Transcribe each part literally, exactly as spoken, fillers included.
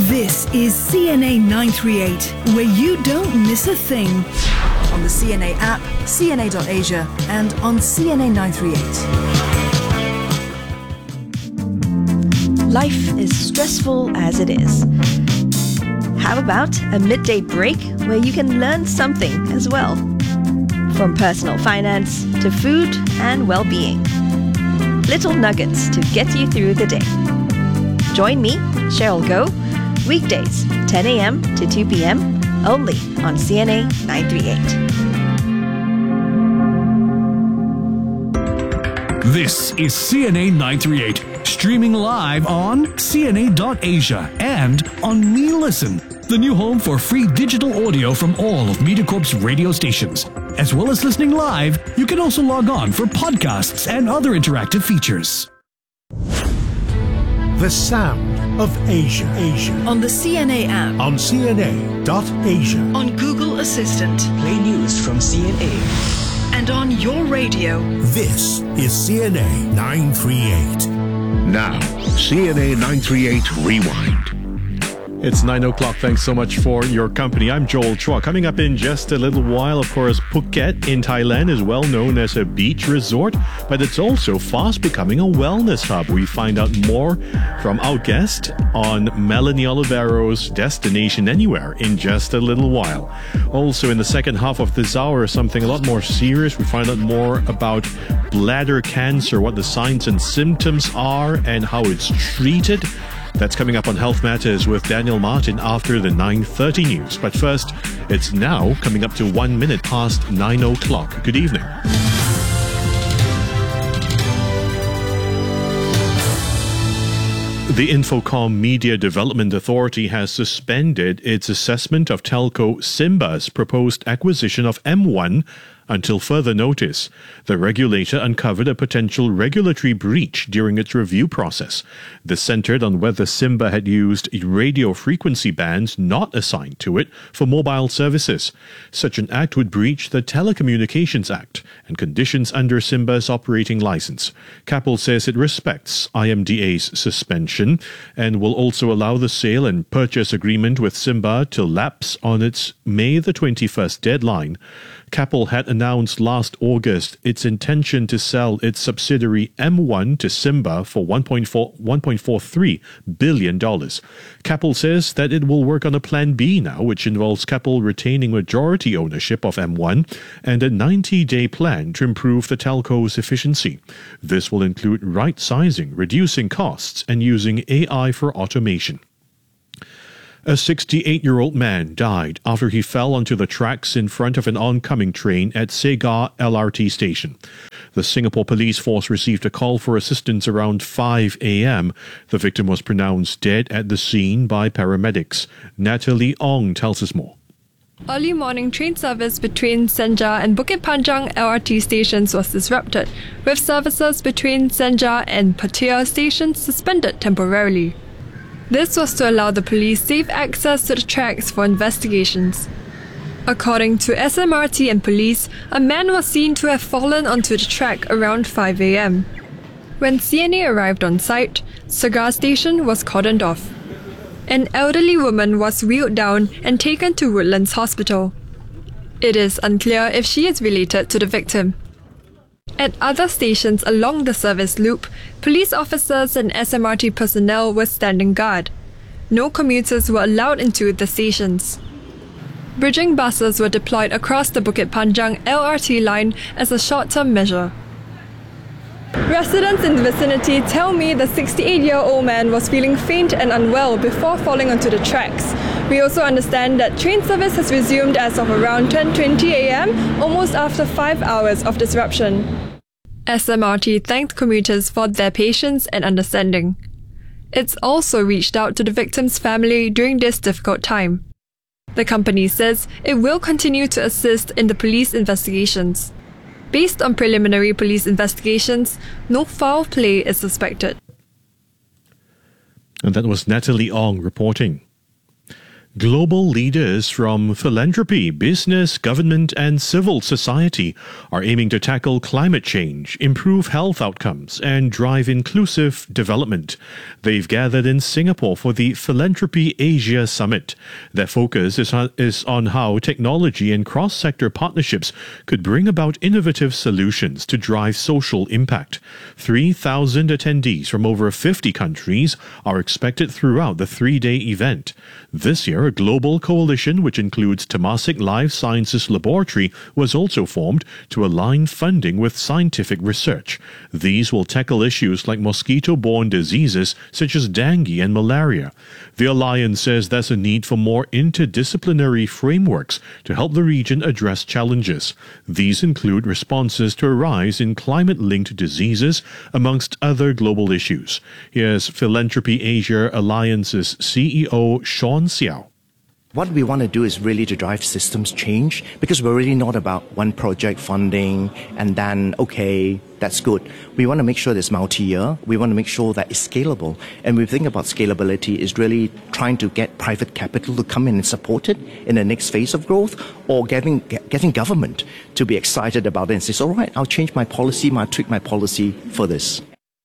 This is C N A nine three eight, where you don't miss a thing. On the C N A app, C N A dot Asia, and on C N A nine three eight. Life is stressful as it is. How about a midday break where you can learn something as well? From personal finance to food and well-being. Little nuggets to get you through the day. Join me, Cheryl Goh, weekdays, ten a.m. to two p.m, only on C N A nine three eight. This is C N A nine three eight, streaming live on C N A dot Asia and on Me Listen, the new home for free digital audio from all of MediaCorp's radio stations. As well as listening live, you can also log on for podcasts and other interactive features. The sound of Asia. Asia. On the C N A app. On C N A dot Asia. On Google Assistant. Play news from C N A. And on your radio. This is C N A nine three eight. Now, C N A nine three eight Rewind. It's nine o'clock. Thanks so much for your company. I'm Joel Chua. Coming up in just a little while, of course, Phuket in Thailand is well known as a beach resort, but it's also fast becoming a wellness hub. We find out more from our guest on Melanie Olivero's Destination Anywhere in just a little while. Also, in the second half of this hour, something a lot more serious. We find out more about bladder cancer, what the signs and symptoms are, and how it's treated. That's coming up on Health Matters with Daniel Martin after the nine thirty news. But first, it's now coming up to one minute past nine o'clock. Good evening. The Infocom Media Development Authority has suspended its assessment of telco Simba's proposed acquisition of M one until further notice. The regulator uncovered a potential regulatory breach during its review process. This centered on whether Simba had used radio frequency bands not assigned to it for mobile services. Such an act would breach the Telecommunications Act and conditions under Simba's operating license. Capel says it respects I M D A's suspension and will also allow the sale and purchase agreement with Simba to lapse on its May the twenty-first deadline. Capel had announced last August its intention to sell its subsidiary M one to Simba for one point four three billion dollars. Capel says that it will work on a plan B now, which involves Capel retaining majority ownership of M one and a ninety-day plan to improve the telco's efficiency. This will include right-sizing, reducing costs, and using A I for automation. A sixty-eight-year-old man died after he fell onto the tracks in front of an oncoming train at Segar L R T station. The Singapore Police Force received a call for assistance around five a.m. The victim was pronounced dead at the scene by paramedics. Natalie Ong tells us more. Early morning train service between Senja and Bukit Panjang L R T stations was disrupted, with services between Senja and Pattaya stations suspended temporarily. This was to allow the police safe access to the tracks for investigations. According to S M R T and police, a man was seen to have fallen onto the track around five a.m. When C N A arrived on site, Segar station was cordoned off. An elderly woman was wheeled down and taken to Woodlands Hospital. It is unclear if she is related to the victim. At other stations along the service loop, police officers and S M R T personnel were standing guard. No commuters were allowed into the stations. Bridging buses were deployed across the Bukit Panjang L R T line as a short-term measure. Residents in the vicinity tell me the sixty-eight-year-old man was feeling faint and unwell before falling onto the tracks. We also understand that train service has resumed as of around ten twenty a.m., almost after five hours of disruption. S M R T thanked commuters for their patience and understanding. It's also reached out to the victim's family during this difficult time. The company says it will continue to assist in the police investigations. Based on preliminary police investigations, no foul play is suspected. And that was Natalie Ong reporting. Global leaders from philanthropy, business, government, and civil society are aiming to tackle climate change, improve health outcomes, and drive inclusive development. They've gathered in Singapore for the Philanthropy Asia Summit. Their focus is on, is on how technology and cross-sector partnerships could bring about innovative solutions to drive social impact. three thousand attendees from over fifty countries are expected throughout the three-day event. This year, a global coalition which includes Temasek Life Sciences Laboratory was also formed to align funding with scientific research. These will tackle issues like mosquito-borne diseases such as dengue and malaria. The alliance says there's a need for more interdisciplinary frameworks to help the region address challenges. These include responses to a rise in climate-linked diseases, amongst other global issues. Here's Philanthropy Asia Alliance's C E O Sean Xiao. What we want to do is really to drive systems change, because we're really not about one project funding and then, okay, that's good. We want to make sure it's multi-year. We want to make sure that it's scalable. And we think about scalability is really trying to get private capital to come in and support it in the next phase of growth, or getting getting government to be excited about it and say, all right, I'll change my policy, I'll tweak my policy for this.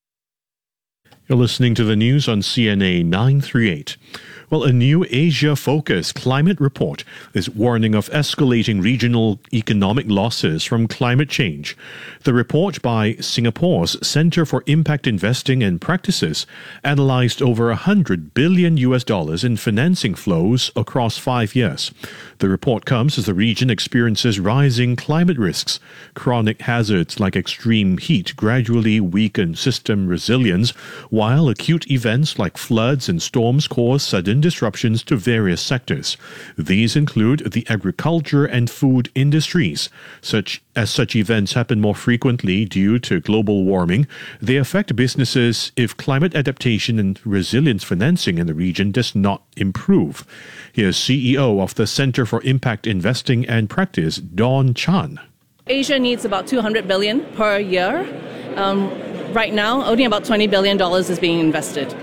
You're listening to the news on C N A nine thirty-eight. Well, a new Asia-focused climate report is warning of escalating regional economic losses from climate change. The report by Singapore's Centre for Impact Investing and Practices analysed over one hundred billion U S dollars in financing flows across five years. The report comes as the region experiences rising climate risks. Chronic hazards like extreme heat gradually weaken system resilience, while acute events like floods and storms cause sudden disruptions to various sectors. These include the agriculture and food industries. Such as such events happen more frequently due to global warming, they affect businesses if climate adaptation and resilience financing in the region does not improve. Here's C E O of the Centre for Impact Investing and Practice, Dawn Chan. Asia needs about two hundred billion dollars per year. Um, right now, only about twenty billion dollars is being invested.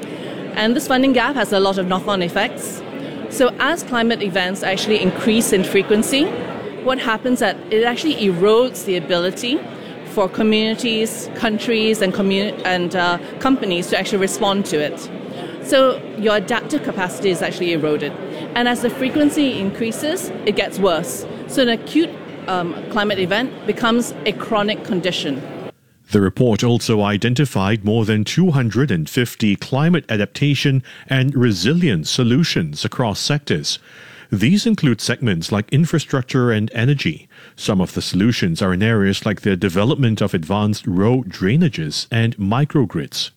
And this funding gap has a lot of knock-on effects. So as climate events actually increase in frequency, what happens is that it actually erodes the ability for communities, countries, and, commun- and uh, companies to actually respond to it. So your adaptive capacity is actually eroded. And as the frequency increases, it gets worse. So an acute um, climate event becomes a chronic condition. The report also identified more than two hundred fifty climate adaptation and resilience solutions across sectors. These include segments like infrastructure and energy. Some of the solutions are in areas like the development of advanced road drainages and microgrids.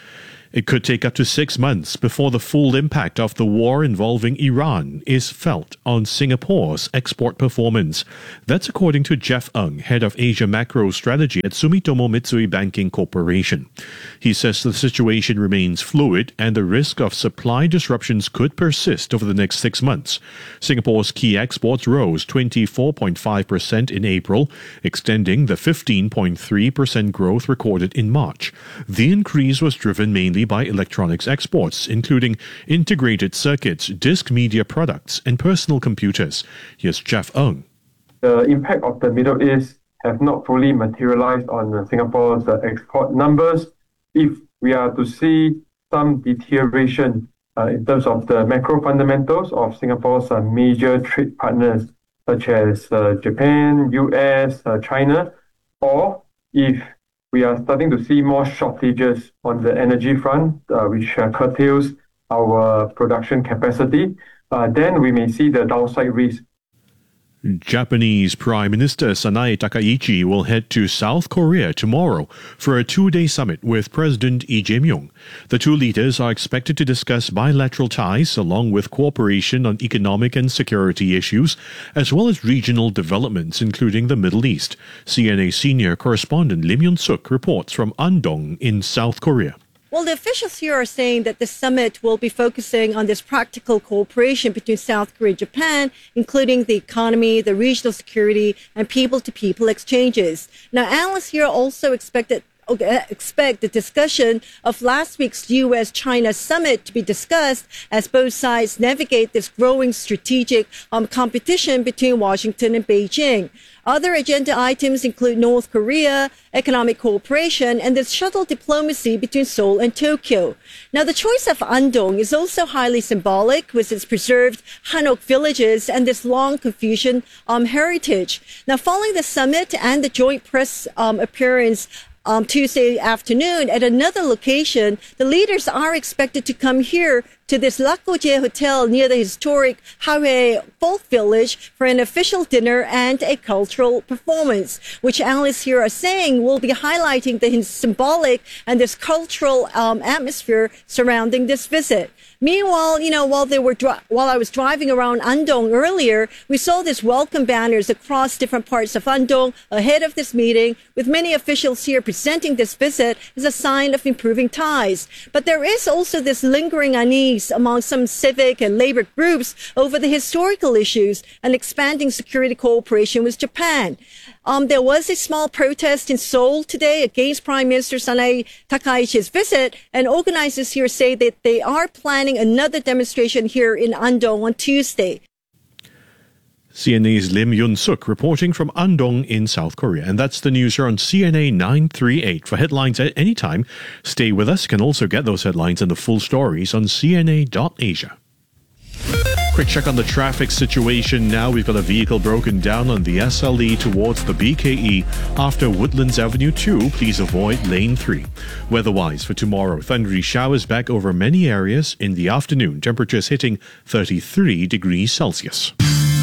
It could take up to six months before the full impact of the war involving Iran is felt on Singapore's export performance. That's according to Jeff Ng, head of Asia Macro Strategy at Sumitomo Mitsui Banking Corporation. He says the situation remains fluid and the risk of supply disruptions could persist over the next six months. Singapore's key exports rose twenty-four point five percent in April, extending the fifteen point three percent growth recorded in March. The increase was driven mainly by electronics exports, including integrated circuits, disk media products, and personal computers. Here's Jeff Ng. The impact of the Middle East have not fully materialized on uh, Singapore's uh, export numbers. If we are to see some deterioration uh, in terms of the macro fundamentals of Singapore's uh, major trade partners, such as uh, Japan, U S, uh, China, or if we are starting to see more shortages on the energy front, uh, which uh, curtails our production capacity, uh, then we may see the downside risk. Japanese Prime Minister Sanae Takaichi will head to South Korea tomorrow for a two-day summit with President Lee Jae-myung. The two leaders are expected to discuss bilateral ties along with cooperation on economic and security issues, as well as regional developments including the Middle East. C N A senior correspondent Lim Yun-suk reports from Andong in South Korea. Well, the officials here are saying that the summit will be focusing on this practical cooperation between South Korea and Japan, including the economy, the regional security, and people-to-people exchanges. Now, analysts here also expect that expect the discussion of last week's U S China summit to be discussed as both sides navigate this growing strategic um, competition between Washington and Beijing. Other agenda items include North Korea, economic cooperation, and the shuttle diplomacy between Seoul and Tokyo. Now, the choice of Andong is also highly symbolic with its preserved Hanok villages and this long Confucian um, heritage. Now, following the summit and the joint press um, appearance Um, Tuesday afternoon at another location, the leaders are expected to come here to this Lakojie Hotel near the historic Haue Folk Village for an official dinner and a cultural performance, which analysts here are saying will be highlighting the symbolic and this cultural um, atmosphere surrounding this visit. Meanwhile, you know, while they were dri- while I was driving around Andong earlier, we saw these welcome banners across different parts of Andong ahead of this meeting, with many officials here presenting this visit as a sign of improving ties. But there is also this lingering unease among some civic and labor groups over the historical issues and expanding security cooperation with Japan. Um, there was a small protest in Seoul today against Prime Minister Sanae Takaichi's visit, and organizers here say that they are planning another demonstration here in Andong on Tuesday. C N A's Lim Yun-suk reporting from Andong in South Korea. And that's the news here on C N A nine thirty-eight. For headlines at any time, stay with us. You can also get those headlines and the full stories on C N A dot asia. Quick check on the traffic situation now. We've got a vehicle broken down on the S L E towards the B K E after Woodlands Avenue two. Please avoid lane three. Weather-wise for tomorrow, thundery showers back over many areas in the afternoon. Temperatures hitting thirty-three degrees Celsius.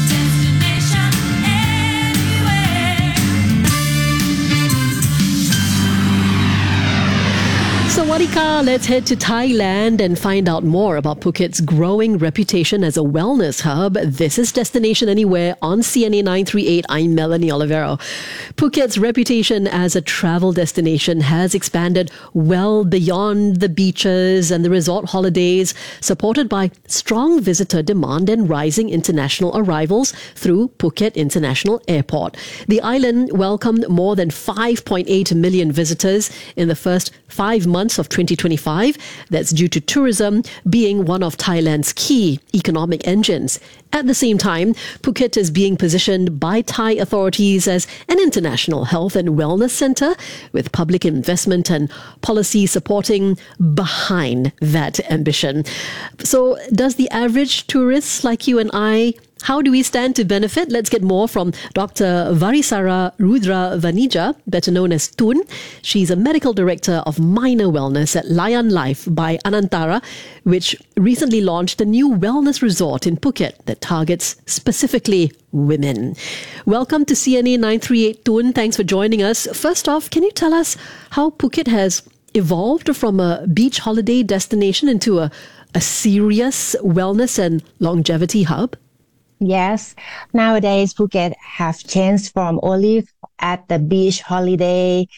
Sawadika, let's head to Thailand and find out more about Phuket's growing reputation as a wellness hub. This is Destination Anywhere on C N A nine thirty-eight. I'm Melanie Olivero. Phuket's reputation as a travel destination has expanded well beyond the beaches and the resort holidays, supported by strong visitor demand and rising international arrivals through Phuket International Airport. The island welcomed more than five point eight million visitors in the first five months of twenty twenty-five. That's due to tourism being one of Thailand's key economic engines. At the same time, Phuket is being positioned by Thai authorities as an international health and wellness center, with public investment and policy supporting behind that ambition. So does the average tourist like you and I, how do we stand to benefit? Let's get more from Doctor Varisara Rudra Vanija, better known as Tun. She's a medical director of minor wellness at Lion Life by Anantara, which recently launched a new wellness resort in Phuket that targets specifically women. Welcome to C N A nine thirty-eight, Tun. Thanks for joining us. First off, can you tell us how Phuket has evolved from a beach holiday destination into a, a serious wellness and longevity hub? Yes, nowadays Phuket have changed from only at the beach holiday